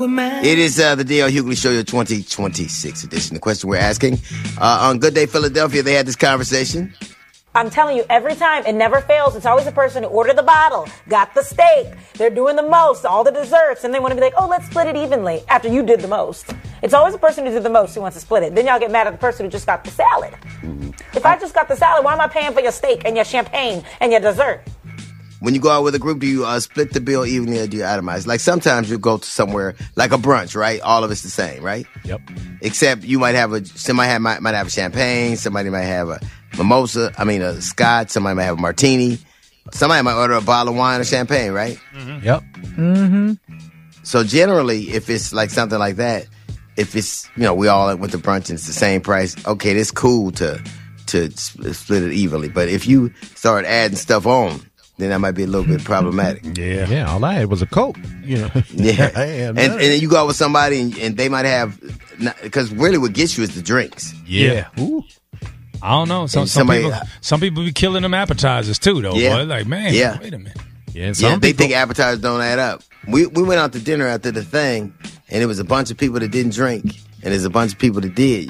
It is the D.L. Hughley Show, your 2026 edition. The question we're asking, on Good Day Philadelphia, they had this conversation. I'm telling you, every time, it never fails. It's always the person who ordered the bottle, got the steak, they're doing the most, all the desserts, and they want to be like, oh, let's split it evenly after you did the most. It's always the person who did the most who wants to split it. Then y'all get mad at the person who just got the salad. Mm-hmm. If I just got the salad, why am I paying for your steak and your champagne and your dessert? When you go out with a group, do you split the bill evenly or do you itemize? Like sometimes you go to somewhere like a brunch, right? All of it's the same, right? Yep. Except you might have might have a champagne, somebody might have a mimosa, a scotch, somebody might have a martini, somebody might order a bottle of wine or champagne, right? Mm-hmm. Yep. Mm-hmm. So generally, if it's like something like that, if it's, we all went to brunch and it's the same price, okay, that's cool to split it evenly. But if you start adding stuff on, then that might be a little bit problematic. Yeah, all I had was a Coke, Yeah. and then you go out with somebody and they might have, because really what gets you is the drinks. Yeah. Ooh. I don't know. Some people be killing them appetizers too, though. Yeah. Boy. Like, man, wait a minute. Yeah, they think appetizers don't add up. We went out to dinner after the thing, and it was a bunch of people that didn't drink, and there's a bunch of people that did,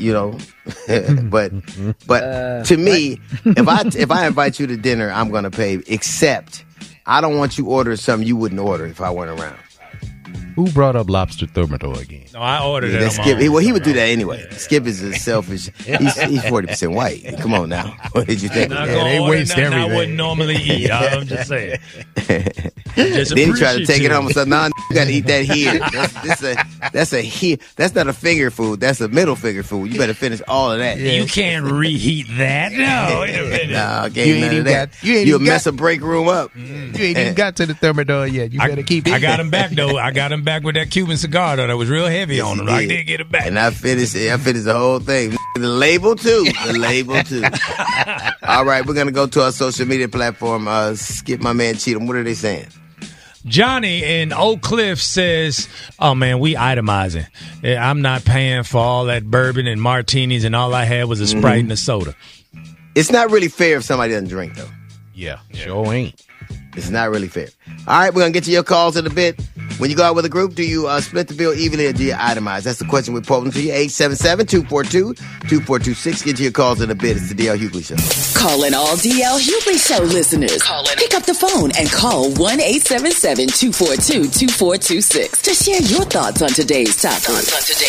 but to me, if I invite you to dinner, I'm gonna pay. Except I don't want you ordering something you wouldn't order if I weren't around. Who brought up lobster thermidor again? No, I ordered it. Skip. He would do that anyway. Skip is a selfish. He's 40% white. Come on now. What did you think? They waste everything. I wouldn't normally eat. I'm just saying. Then he tried to take it home and said, "No, you got to eat that here. That's a here. That's not a finger food. That's a middle finger food. You better finish all of that. You can't reheat that. No, wait a minute. No, you ain't even got. You'll mess a break room up. You ain't even got to the thermidor yet. You better keep it. I got him back though. I got him back with that Cuban cigar though. That was real heavy on him. I did get it back. And I finished the whole thing. The label too. All right, we're gonna go to our social media platform. Skip my man Cheatham. What are they saying? Johnny in Oak Cliff says, oh, man, we itemizing. I'm not paying for all that bourbon and martinis, and all I had was a Sprite and a soda. It's not really fair if somebody doesn't drink, though. Yeah, sure ain't. It's not really fair. All right, we're going to get to your calls in a bit. When you go out with a group, do you split the bill evenly or do you itemize? That's the question we're posing to you. 877-242-2426. Get to your calls in a bit. It's the D.L. Hughley Show. Calling all D.L. Hughley Show listeners. Pick up the phone and call 1-877-242-2426 to share your thoughts on today's topic.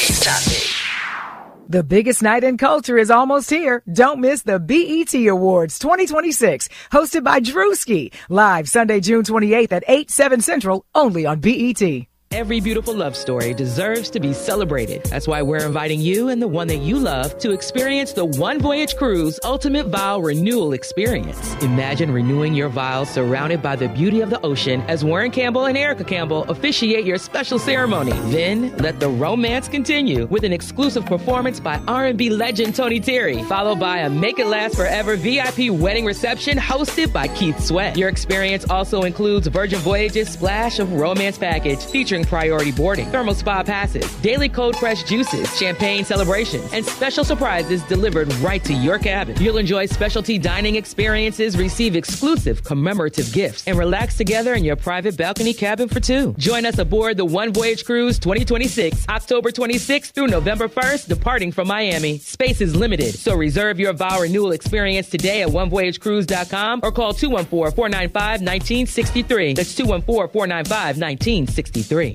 The biggest night in culture is almost here. Don't miss the BET Awards 2026, hosted by Drewski. Live Sunday, June 28th at 8, 7 Central, only on BET. Every beautiful love story deserves to be celebrated. That's why we're inviting you and the one that you love to experience the One Voyage Cruise Ultimate Vow Renewal Experience. Imagine renewing your vows surrounded by the beauty of the ocean as Warren Campbell and Erica Campbell officiate your special ceremony. Then let the romance continue with an exclusive performance by R&B legend Tony Terry, followed by a Make It Last Forever VIP wedding reception hosted by Keith Sweat. Your experience also includes Virgin Voyages Splash of Romance Package featuring priority boarding, thermal spa passes, daily cold pressed juices, champagne celebrations, and special surprises delivered right to your cabin. You'll enjoy specialty dining experiences, receive exclusive commemorative gifts, and relax together in your private balcony cabin for two. Join us aboard the One Voyage Cruise 2026, October 26th through November 1st, departing from Miami. Space is limited, so reserve your vow renewal experience today at onevoyagecruise.com or call 214-495-1963. That's 214-495-1963.